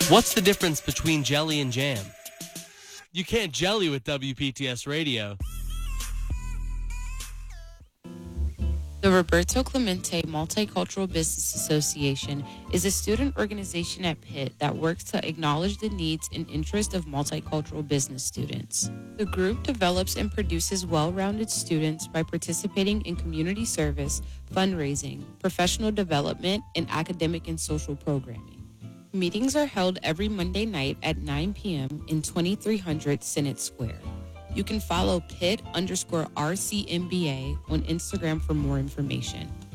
What's the difference between jelly and jam? You can't jelly with WPTS Radio. The Roberto Clemente Multicultural Business Association is a student organization at Pitt that works to acknowledge the needs and interests of multicultural business students. The group develops and produces well-rounded students by participating in community service, fundraising, professional development, and academic and social programming. Meetings are held every Monday night at 9 p.m. in 2300 Senate Square. You can follow Pitt_RCMBA on Instagram for more information.